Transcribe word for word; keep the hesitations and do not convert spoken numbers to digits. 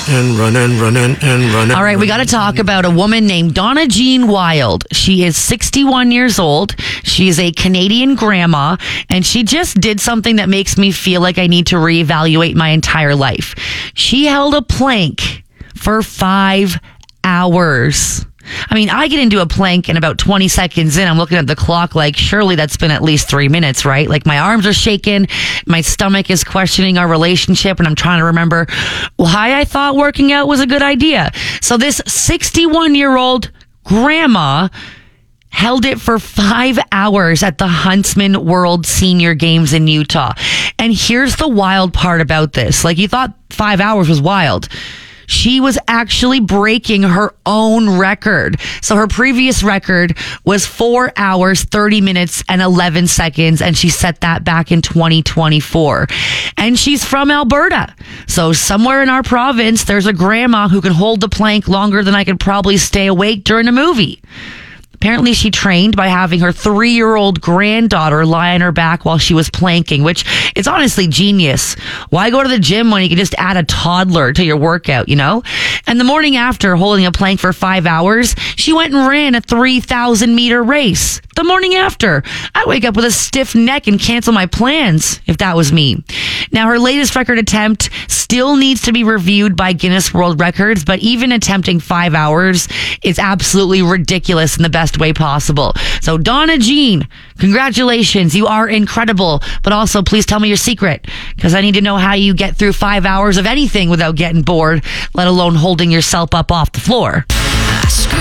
and running, running, and running. All right, we got to talk about a woman named Donna Jean Wild. She is sixty-one years old. She is a Canadian grandma, and she just did something that makes me feel like I need to reevaluate my entire life. She held a plank for five hours. I mean, I get into a plank and about twenty seconds in, I'm looking at the clock like, surely that's been at least three minutes, right? Like my arms are shaking. My stomach is questioning our relationship and I'm trying to remember why I thought working out was a good idea. So this sixty-one year old grandma held it for five hours at the Huntsman World Senior Games in Utah. And here's the wild part about this. Like you thought five hours was wild. She was actually breaking her own record. So her previous record was four hours, thirty minutes, and eleven seconds. And she set that back in twenty twenty-four. And she's from Alberta. So somewhere in our province, there's a grandma who can hold the plank longer than I could probably stay awake during a movie. Apparently, she trained by having her three-year-old granddaughter lie on her back while she was planking, which is honestly genius. Why go to the gym when you can just add a toddler to your workout, you know? And the morning after holding a plank for five hours, she went and ran a three thousand meter race. The morning after, I wake up with a stiff neck and cancel my plans, if that was me. Now, her latest record attempt still needs to be reviewed by Guinness World Records, but even attempting five hours is absolutely ridiculous in the best way possible. So, Donna Jean, congratulations. You are incredible. But also, please tell me your secret, because I need to know how you get through five hours of anything without getting bored, let alone holding yourself up off the floor. Screw